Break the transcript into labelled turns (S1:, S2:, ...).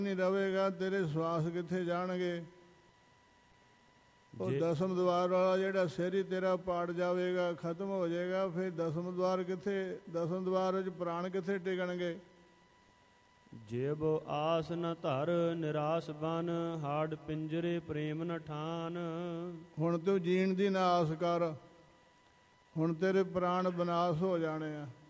S1: ਨਹੀਂ ਰਵੇਗਾ ਤੇਰੇ ਸਵਾਸ ਕਿੱਥੇ ਜਾਣਗੇ। ਉਹ ਦਸਮ ਦਵਾਰ ਵਾਲਾ ਜਿਹੜਾ ਸਿਰ ਹੀ ਤੇਰਾ ਪਾੜ ਜਾਵੇਗਾ, ਖਤਮ ਹੋ ਜਾਏਗਾ, ਫਿਰ ਦਸਮ ਦਵਾਰ ਕਿੱਥੇ, ਦਸਮ ਦਵਾਰ ਵਿੱਚ ਪ੍ਰਾਣ ਕਿੱਥੇ ਟਿਕਣਗੇ।
S2: ਜਿਬ ਆਸ ਨ ਧਰ ਨਿਰਾਸ ਬਨ, ਹਾੜ ਪਿੰਜਰੇ ਪ੍ਰੇਮ ਨ ਠਾਨ।
S1: ਹੁਣ ਤੂੰ ਜੀਣ ਦੀ ਨਾ ਆਸ ਕਰ, ਹੁਣ ਤੇਰੇ ਪ੍ਰਾਣ ਬਨਾਸ ਹੋ ਜਾਣੇ ਆ।